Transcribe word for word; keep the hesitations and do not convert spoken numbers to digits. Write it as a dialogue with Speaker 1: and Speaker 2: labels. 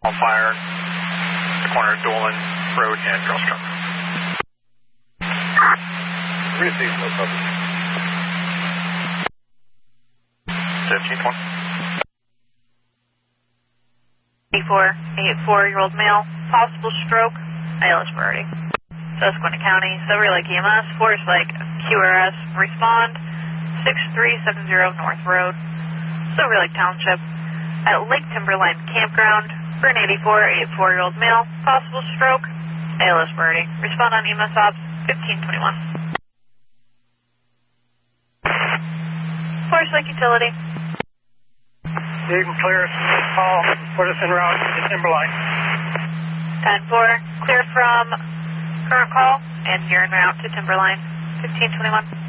Speaker 1: On fire, the corner of Dolan Road and Girls Truck.
Speaker 2: Receive, no problem.
Speaker 1: fifteen twenty.
Speaker 3: eighty-four, eighty-four-year-old male, possible stroke, A L S priority. Susquehanna County, Silver Lake E M S, Forest Lake, Q R S, respond, six three seven zero North Road, Silver Lake Township, at Lake Timberline Campground, for an eighty-four, eighty-four-year-old male, possible stroke, A L S priority. Respond on E M S Ops, fifteen twenty-one. Forest Lake Utility.
Speaker 4: You can clear us from this call, put us en route to the Timberline.
Speaker 3: ten four, clear from current call, and you're en route to Timberline, fifteen twenty-one.